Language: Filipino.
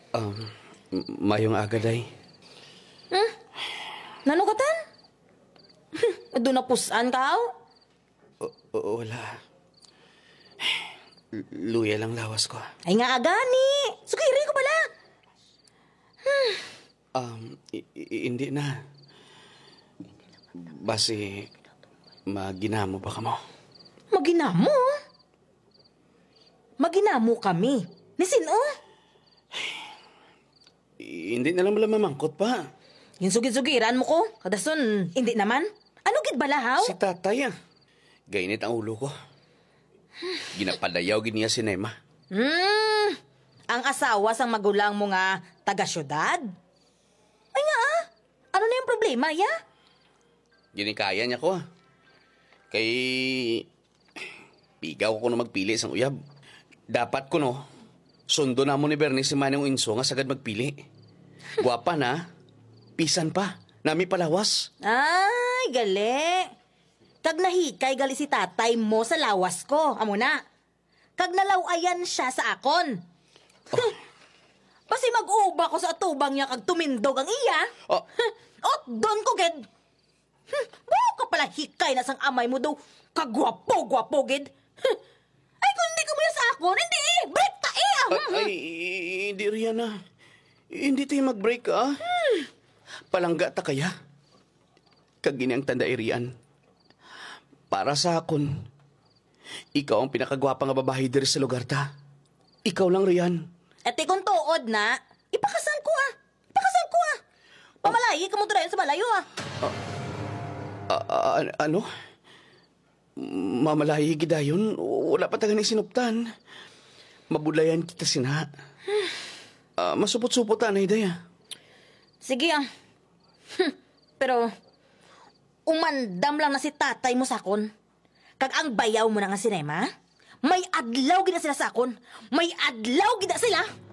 Um, Mayong agaday. Nanukatan? Doon na pusan ka? Wala. Luya lang lawas ko. Ay nga agani. Sugiri ko pala. Hindi na. Basi, maginamo pa ka mo. Maginamo? Maginamo kami. Ni sino? Hindi na lang mamangkot pa. Yung sugid-sugiran mo ko. Kadason, hindi naman. Ano gid balahaw? Si tatay gainit ang ulo ko. Ginapadayaw giniya si Nema. Ang asawa sang magulang mo nga taga-syudad? Ay nga ano na yung problema, ya? Ginikaya niya ko Kay... Pigaw ko na magpili sang uyab. Dapat ko sundo na mo ni Bernie si Manong Inso nga sagad magpili. Guwapa na, pisan pa, nami palawas. Ay, gali. Kag nahikay gali si tatay mo sa lawas ko, amo na. Kag nalawayan siya sa akon. Basi mag-uba ko sa atubang niya kag tumindog ang iya. Ot, doon ko, ged. Bawa ka pala hikay na sang amay mo daw. Kagwapo-gwapo, ged. Ay, kung hindi ka mo sa akon, hindi break ta Ay, hindi riyan na. Hindi tayo mag-break, Palangga ta kaya? Kag ang tanda irian. Para sa akon, ikaw ang pinakagwapa nga babae diri sa lugar ta. Ikaw lang riyan. At kung tuod na, ipakasal ko Ipakasal ko Pamalayi ka mo dira sa malayo Ano? Mamalayi gidayon, wala pa tagang sinuptan. Mabulayan kita sina. Masupot-supot na idea. Sige Pero, umandam lang na si tatay mo sakon. Kag ang bayaw mo na nga sinema, may adlaw gina sila sakon. May adlaw gina sila.